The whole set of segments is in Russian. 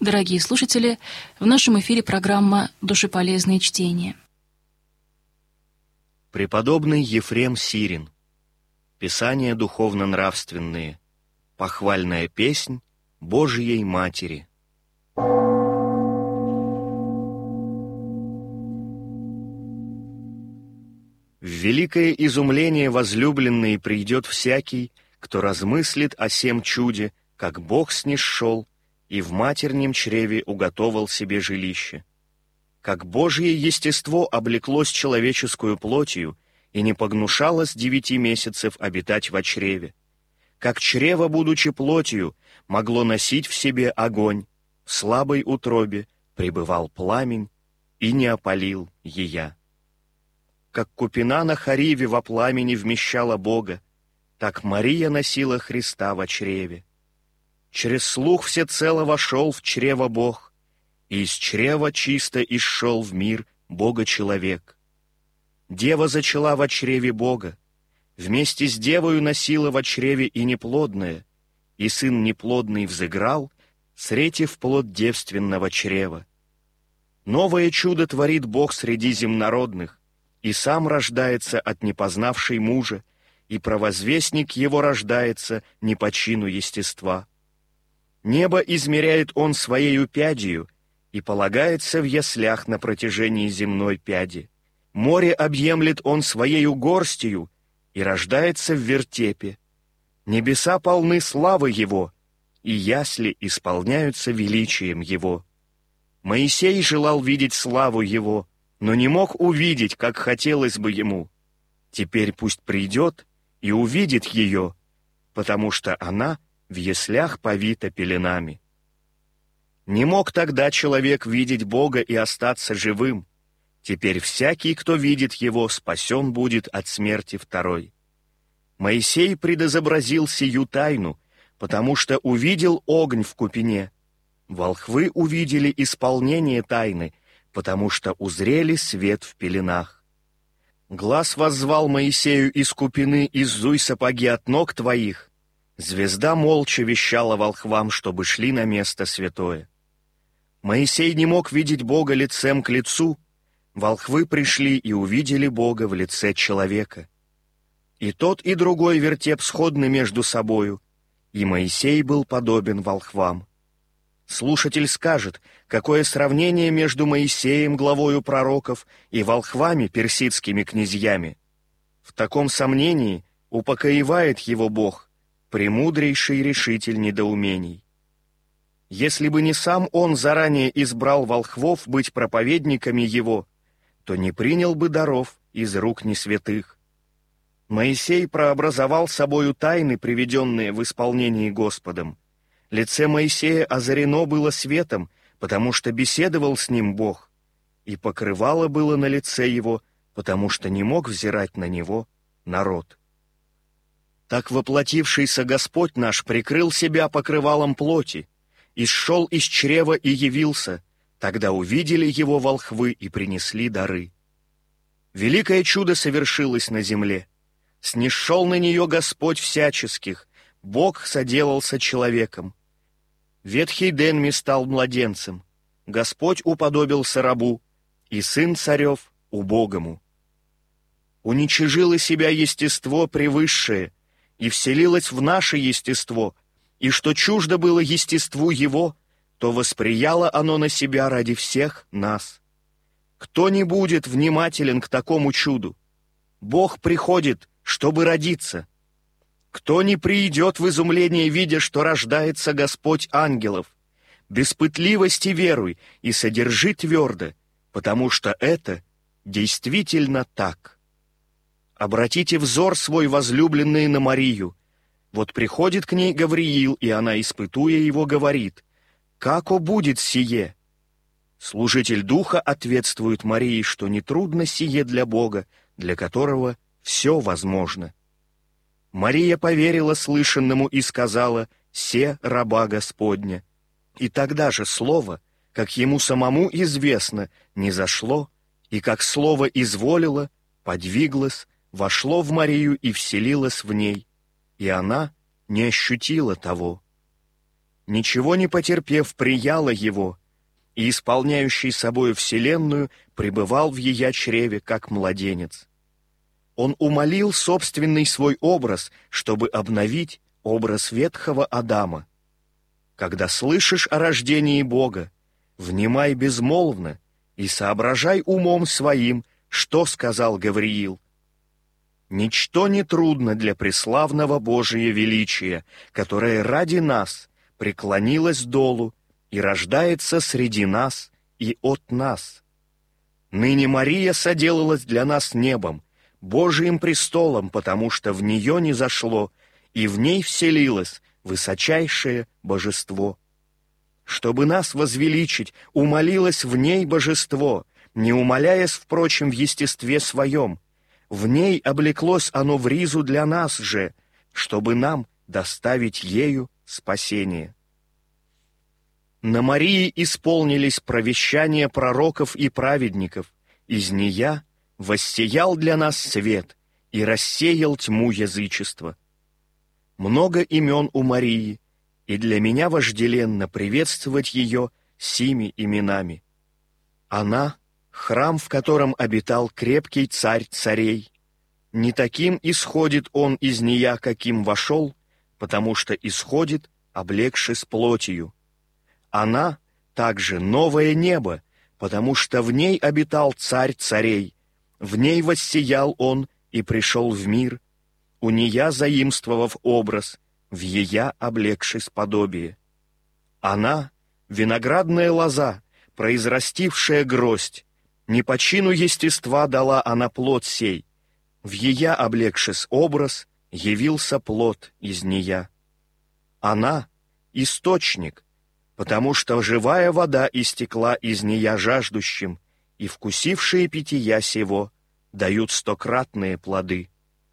Дорогие слушатели, в нашем эфире программа «Душеполезные чтения». Преподобный Ефрем Сирин. Писания духовно-нравственные. Похвальная песнь Божией Матери. В великое изумление возлюбленный придет всякий, кто размыслит о сем чуде, как Бог снисшел и в матернем чреве уготовал себе жилище. Как Божье естество облеклось человеческую плотью и не погнушалось 9 месяцев обитать во чреве. Как чрево, будучи плотью, могло носить в себе огонь, в слабой утробе пребывал пламень и не опалил ея. Как купина на Хариве во пламени вмещала Бога, так Мария носила Христа во чреве. Через слух всецело вошел в чрево Бог, и из чрева чисто исшел в мир Бога-человек. Дева зачала во чреве Бога, вместе с девою носила во чреве и неплодное, и сын неплодный взыграл, сретив плод девственного чрева. Новое чудо творит Бог среди земнородных, и сам рождается от непознавшей мужа, и провозвестник его рождается не по чину естества. Небо измеряет он своею пядью и полагается в яслях на протяжении земной пяди. Море объемлет он своею горстью и рождается в вертепе. Небеса полны славы его, и ясли исполняются величием его. Моисей желал видеть славу его, но не мог увидеть, как хотелось бы ему. Теперь пусть придет и увидит ее, потому что она в яслях повита пеленами. Не мог тогда человек видеть Бога и остаться живым. Теперь всякий, кто видит Его, спасен будет от смерти второй. Моисей предизобразил сию тайну, потому что увидел огонь в купине. Волхвы увидели исполнение тайны, потому что узрели свет в пеленах. Глас воззвал Моисею из купины: «Иззуй сапоги от ног твоих». Звезда молча вещала волхвам, чтобы шли на место святое. Моисей не мог видеть Бога лицем к лицу. Волхвы пришли и увидели Бога в лице человека. И тот, и другой вертеп сходны между собою, и Моисей был подобен волхвам. Слушатель скажет, какое сравнение между Моисеем, главою пророков, и волхвами, персидскими князьями. В таком сомнении упокоевает его Бог, премудрейший решитель недоумений. Если бы не сам он заранее избрал волхвов быть проповедниками его, то не принял бы даров из рук несвятых. Моисей прообразовал собою тайны, приведенные в исполнении Господом. Лице Моисея озарено было светом, потому что беседовал с ним Бог, и покрывало было на лице его, потому что не мог взирать на него народ. Так воплотившийся Господь наш прикрыл себя покрывалом плоти, исшел из чрева и явился, тогда увидели его волхвы и принесли дары. Великое чудо совершилось на земле. Снисшел на нее Господь всяческих, Бог соделался человеком. Ветхий Денми стал младенцем, Господь уподобился рабу, и сын царев — убогому. Уничижило себя естество превысшее, и вселилось в наше естество, и что чуждо было естеству его, то восприяло оно на себя ради всех нас. Кто не будет внимателен к такому чуду? Бог приходит, чтобы родиться. Кто не придет в изумление, видя, что рождается Господь ангелов? Без пытливости веруй и содержи твердо, потому что это действительно так. Обратите взор свой, возлюбленные, на Марию. Вот приходит к ней Гавриил, и она, испытуя его, говорит: «Како будет сие?» Служитель Духа ответствует Марии, что нетрудно сие для Бога, для которого все возможно. Мария поверила слышанному и сказала: «Се раба Господня». И тогда же слово, как ему самому известно, низошло, и как слово изволило, подвиглось, вошло в Марию и вселилось в ней, и она не ощутила того. ничего не потерпев, прияла его, и, исполняющий собою вселенную, пребывал в ее чреве, как младенец. Он умолил собственный свой образ, чтобы обновить образ ветхого Адама. Когда слышишь о рождении Бога, внимай безмолвно и соображай умом своим, что сказал Гавриил. Ничто не трудно для преславного Божия величия, которое ради нас преклонилось долу и рождается среди нас и от нас. Ныне Мария соделалась для нас небом, Божиим престолом, потому что в нее низошло, и в ней вселилось высочайшее божество. Чтобы нас возвеличить, умолилось в ней божество, не умаляясь, впрочем, в естестве своем. В ней облеклось оно в ризу для нас же, чтобы нам доставить ею спасение. На Марии исполнились провещания пророков и праведников, из нея воссиял для нас свет и рассеял тьму язычества. Много имен у Марии, и для меня вожделенно приветствовать ее сими именами. Она — храм, в котором обитал крепкий царь царей. Не таким исходит он из нея, каким вошел, потому что исходит, облегшись плотью. Она также новое небо, потому что в ней обитал царь царей, в ней воссиял он и пришел в мир, у нея заимствовав образ, в ея облегшись подобие. Она — виноградная лоза, произрастившая гроздь, не по чину естества дала она плод сей, в ея облегшись образ, явился плод из нея. Она — источник, потому что живая вода истекла из нея жаждущим, и вкусившие питья сего дают стократные плоды.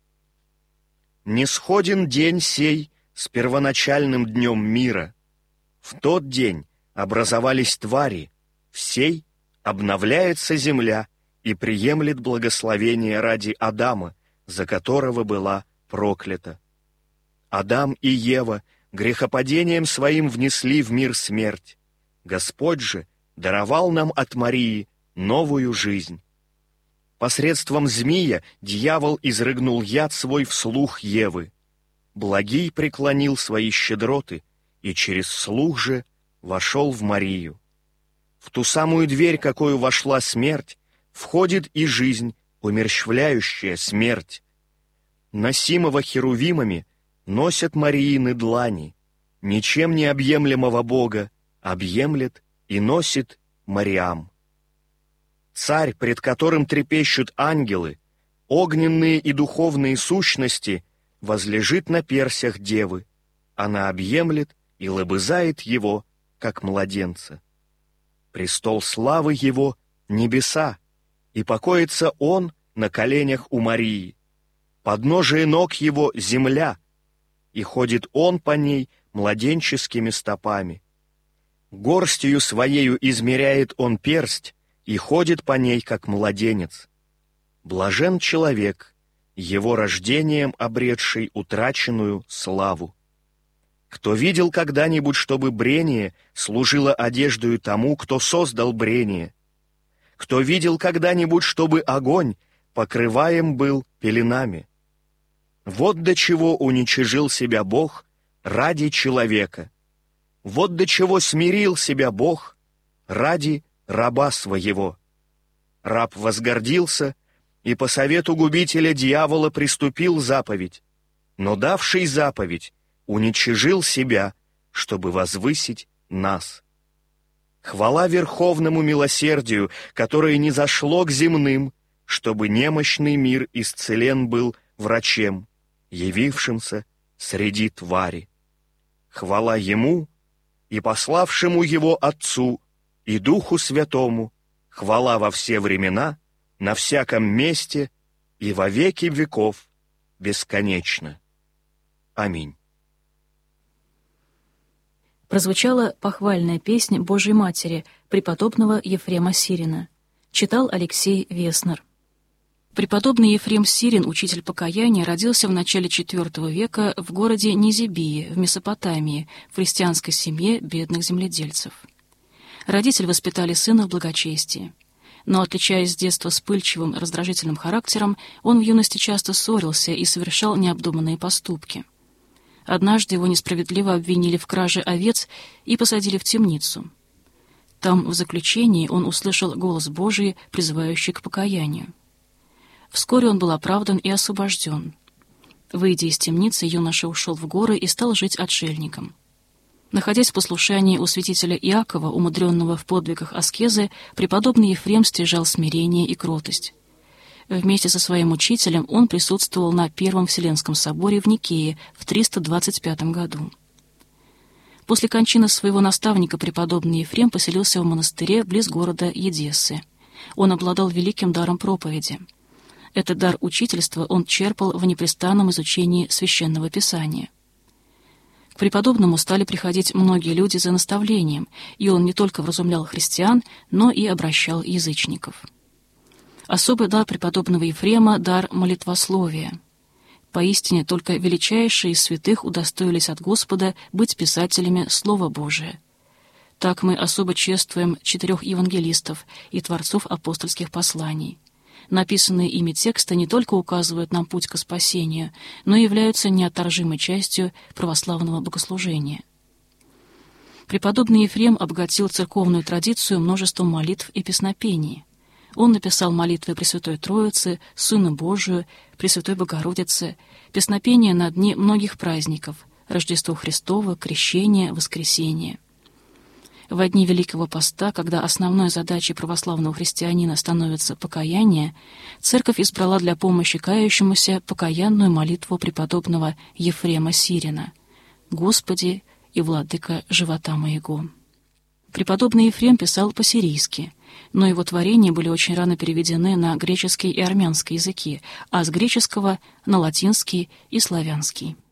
Не сходен день сей с первоначальным днем мира. В тот день образовались твари, в сей обновляется земля и приемлет благословение ради Адама, за которого была проклята. Адам и Ева грехопадением своим внесли в мир смерть. Господь же даровал нам от Марии новую жизнь. Посредством змея дьявол изрыгнул яд свой вслух Евы. Благий преклонил свои щедроты и через слух же вошел в Марию. В ту самую дверь, какую вошла смерть, входит и жизнь, умерщвляющая смерть. Носимого херувимами носят Мариины длани, ничем не объемлемого Бога объемлет и носит Мариам. Царь, пред которым трепещут ангелы, огненные и духовные сущности, возлежит на персях девы, она объемлет и лобызает его, как младенца. Престол славы его — небеса, и покоится он на коленях у Марии. Подножие ног его — земля, и ходит он по ней младенческими стопами. Горстью своею измеряет он персть, и ходит по ней, как младенец. Блажен человек, его рождением обретший утраченную славу. Кто видел когда-нибудь, чтобы брение служило одеждою тому, кто создал брение? Кто видел когда-нибудь, чтобы огонь покрываем был пеленами? Вот до чего уничижил себя Бог ради человека. Вот до чего смирил себя Бог ради раба своего. Раб возгордился и по совету губителя дьявола приступил заповедь, но давший заповедь уничижил себя, чтобы возвысить нас. Хвала верховному милосердию, которое низошло к земным, чтобы немощный мир исцелен был врачем, явившимся среди твари. Хвала Ему и пославшему Его Отцу и Духу Святому, хвала во все времена, на всяком месте и во веки веков бесконечно. Аминь. Прозвучала похвальная песня Божьей Матери преподобного Ефрема Сирина. Читал Алексей Веснер. Преподобный Ефрем Сирин, учитель покаяния, родился в начале IV века в городе Низибии в Месопотамии, в христианской семье бедных земледельцев. Родители воспитали сына в благочестии. Но, отличаясь с детства вспыльчивым, раздражительным характером, он в юности часто ссорился и совершал необдуманные поступки. Однажды его несправедливо обвинили в краже овец и посадили в темницу. Там, в заключении, он услышал голос Божий, призывающий к покаянию. Вскоре он был оправдан и освобожден. Выйдя из темницы, юноша ушел в горы и стал жить отшельником. Находясь в послушании у святителя Иакова, умудренного в подвигах аскезы, преподобный Ефрем стяжал смирение и кротость. Вместе со своим учителем он присутствовал на Первом Вселенском соборе в Никее в 325 году. После кончины своего наставника преподобный Ефрем поселился в монастыре близ города Едессы. Он обладал великим даром проповеди. Этот дар учительства он черпал в непрестанном изучении Священного Писания. К преподобному стали приходить многие люди за наставлением, и он не только вразумлял христиан, но и обращал язычников. Особый дар преподобного Ефрема — дар молитвословия. Поистине только величайшие из святых удостоились от Господа быть писателями Слова Божия. Так мы особо чествуем 4 евангелистов и творцов апостольских посланий. Написанные ими тексты не только указывают нам путь к спасению, но и являются неотторжимой частью православного богослужения. Преподобный Ефрем обогатил церковную традицию множеством молитв и песнопений. Он написал молитвы Пресвятой Троицы, Сыну Божию, Пресвятой Богородице, песнопения на дни многих праздников — Рождество Христово, Крещение, Воскресение. В дни Великого Поста, когда основной задачей православного христианина становится покаяние, Церковь избрала для помощи кающемуся покаянную молитву преподобного Ефрема Сирина «Господи и Владыка живота моего». Преподобный Ефрем писал по-сирийски, но его творения были очень рано переведены на греческий и армянский языки, а с греческого — на латинский и славянский.